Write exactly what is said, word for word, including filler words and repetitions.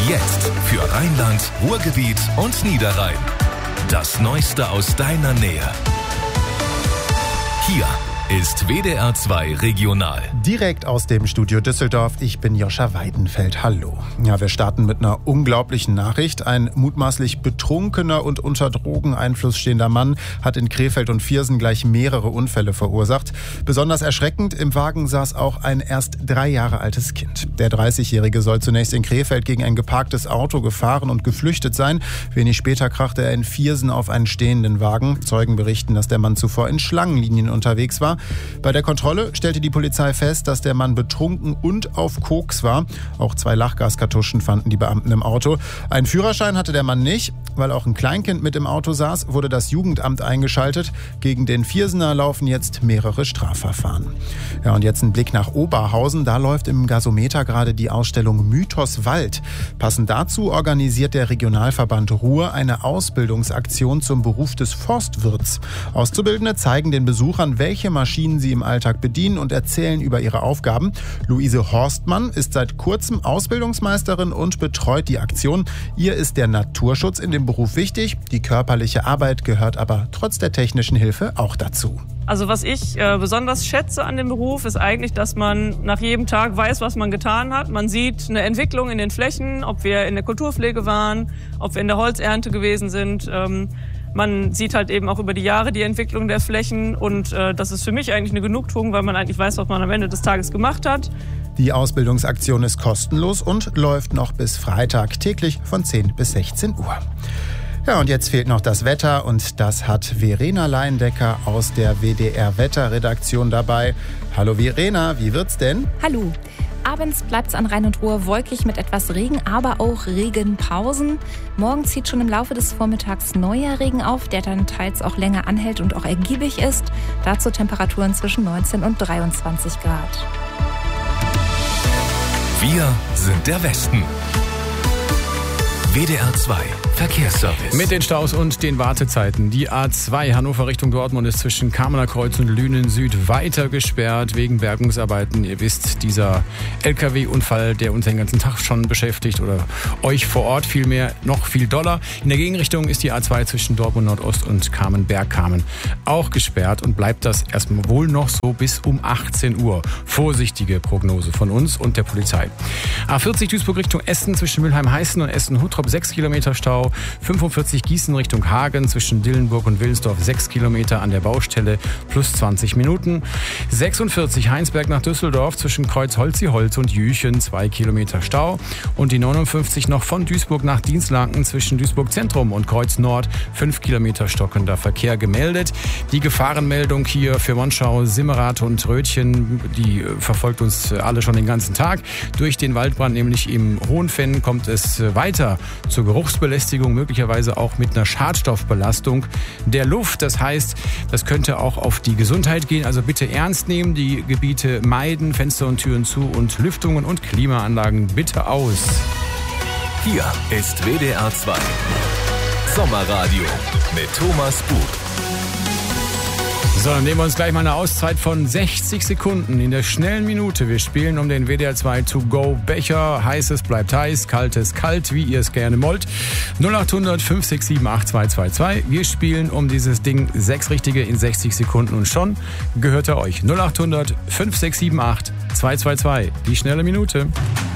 Jetzt für Rheinland, Ruhrgebiet und Niederrhein. Das Neueste aus deiner Nähe. Hier ist W D R zwei Regional. Direkt aus dem Studio Düsseldorf, ich bin Joscha Weidenfeld. Hallo. Ja, wir starten mit einer unglaublichen Nachricht. Ein mutmaßlich betrunkener und unter Drogeneinfluss stehender Mann hat in Krefeld und Viersen gleich mehrere Unfälle verursacht. Besonders erschreckend, im Wagen saß auch ein erst drei Jahre altes Kind. Der dreißigjährige soll zunächst in Krefeld gegen ein geparktes Auto gefahren und geflüchtet sein. Wenig später krachte er in Viersen auf einen stehenden Wagen. Zeugen berichten, dass der Mann zuvor in Schlangenlinien unterwegs war. Bei der Kontrolle stellte die Polizei fest, dass der Mann betrunken und auf Koks war. Auch zwei Lachgaskartuschen fanden die Beamten im Auto. Einen Führerschein hatte der Mann nicht. Weil auch ein Kleinkind mit im Auto saß, wurde das Jugendamt eingeschaltet. Gegen den Viersener laufen jetzt mehrere Strafverfahren. Ja, und jetzt ein Blick nach Oberhausen. Da läuft im Gasometer gerade die Ausstellung Mythos Wald. Passend dazu organisiert der Regionalverband Ruhr eine Ausbildungsaktion zum Beruf des Forstwirts. Auszubildende zeigen den Besuchern, welche Maschinen sie im Alltag bedienen und erzählen über ihre Aufgaben. Luise Horstmann ist seit kurzem Ausbildungsmeisterin und betreut die Aktion. Ihr ist der Naturschutz in dem Beruf wichtig. Die körperliche Arbeit gehört aber trotz der technischen Hilfe auch dazu. Also was ich äh, besonders schätze an dem Beruf ist eigentlich, dass man nach jedem Tag weiß, was man getan hat. Man sieht eine Entwicklung in den Flächen, ob wir in der Kulturpflege waren, ob wir in der Holzernte gewesen sind. Ähm, man sieht halt eben auch über die Jahre die Entwicklung der Flächen und äh, das ist für mich eigentlich eine Genugtuung, weil man eigentlich weiß, was man am Ende des Tages gemacht hat. Die Ausbildungsaktion ist kostenlos und läuft noch bis Freitag täglich von zehn bis sechzehn Uhr. Ja, und jetzt fehlt noch das Wetter und das hat Verena Leindecker aus der W D R-Wetterredaktion dabei. Hallo Verena, wie wird's denn? Hallo. Abends bleibt es an Rhein und Ruhr wolkig mit etwas Regen, aber auch Regenpausen. Morgen zieht schon im Laufe des Vormittags neuer Regen auf, der dann teils auch länger anhält und auch ergiebig ist. Dazu Temperaturen zwischen neunzehn und dreiundzwanzig Grad. Wir sind der Westen. W D R zwei Verkehrsservice. Mit den Staus und den Wartezeiten. Die A zwei Hannover Richtung Dortmund ist zwischen Kamener Kreuz und Lünen Süd weiter gesperrt wegen Bergungsarbeiten. Ihr wisst, dieser L K W-Unfall, der uns den ganzen Tag schon beschäftigt oder euch vor Ort vielmehr noch viel doller. In der Gegenrichtung ist die A zwei zwischen Dortmund Nordost und Kamen-Bergkamen auch gesperrt und bleibt das erstmal wohl noch so bis um achtzehn Uhr. Vorsichtige Prognose von uns und der Polizei. A vierzig Duisburg Richtung Essen zwischen Mülheim-Heißen und Essen-Huttrop sechs Kilometer Stau. fünfundvierzig Gießen Richtung Hagen zwischen Dillenburg und Willensdorf sechs Kilometer an der Baustelle plus zwanzig Minuten. sechsundvierzig Heinsberg nach Düsseldorf zwischen Kreuz Holzi-Holz und Jüchen zwei Kilometer Stau. Und die neunundfünfzig noch von Duisburg nach Dienstlaken zwischen Duisburg Zentrum und Kreuz Nord fünf Kilometer stockender Verkehr gemeldet. Die Gefahrenmeldung hier für Monschau, Simmerath und Rötchen, die verfolgt uns alle schon den ganzen Tag. Durch den Waldbrand nämlich im Hohenfenn kommt es weiter zur Geruchsbelästigung, möglicherweise auch mit einer Schadstoffbelastung der Luft. Das heißt, das könnte auch auf die Gesundheit gehen. Also bitte ernst nehmen, die Gebiete meiden, Fenster und Türen zu und Lüftungen und Klimaanlagen bitte aus. Hier ist W D R zwei Sommerradio mit Thomas Buch. So, dann nehmen wir uns gleich mal eine Auszeit von sechzig Sekunden in der schnellen Minute. Wir spielen um den W D R zwei To-Go-Becher. Heißes bleibt heiß, kaltes kalt, wie ihr es gerne wollt. null acht hundert fünf sechs sieben acht zwei zwei zwei. Wir spielen um dieses Ding sechs Richtige in sechzig Sekunden und schon gehört er euch. null acht hundert fünf sechs sieben acht zwei zwei zwei. Die schnelle Minute.